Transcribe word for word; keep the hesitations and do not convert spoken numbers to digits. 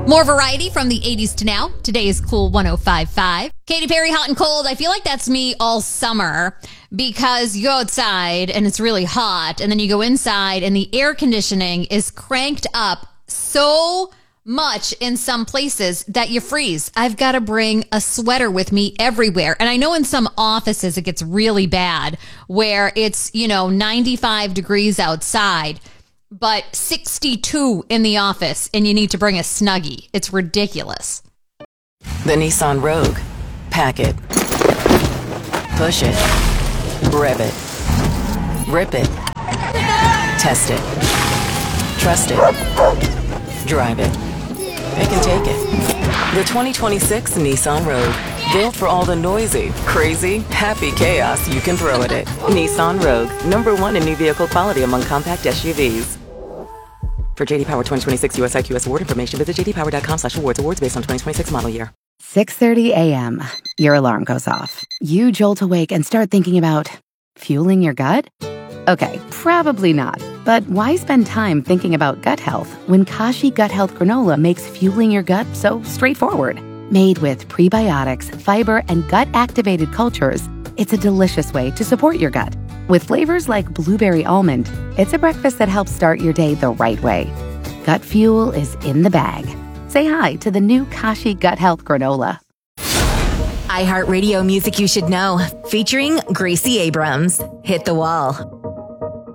More variety from the eighties to now. Today is Cool one oh five point five. Katy Perry, Hot and Cold. I feel like that's me all summer because you go outside and it's really hot, and then you go inside and the air conditioning is cranked up so much in some places that you freeze. I've got to bring a sweater with me everywhere. And I know in some offices it gets really bad where it's, you know, ninety-five degrees outside, but sixty-two in the office, and you need to bring a Snuggie. It's ridiculous. The Nissan Rogue. Pack it. Push it. Rev it. Rip it. Test it. Trust it. Drive it. It can take it. The twenty twenty-six Nissan Rogue. Built for all the noisy, crazy, happy chaos you can throw at it. Nissan Rogue. Number one in new vehicle quality among compact S U Vs. For J D Power twenty twenty-six U S I Q S award information, visit j d power dot com slash awards. Awards based on twenty twenty-six model year. six thirty a.m. Your alarm goes off. You jolt awake and start thinking about fueling your gut? Okay, probably not. But why spend time thinking about gut health when Kashi Gut Health Granola makes fueling your gut so straightforward? Made with prebiotics, fiber, and gut-activated cultures, it's a delicious way to support your gut. With flavors like blueberry almond, it's a breakfast that helps start your day the right way. Gut fuel is in the bag. Say hi to the new Kashi Gut Health Granola. iHeartRadio Music You Should Know, featuring Gracie Abrams. Hit the Wall.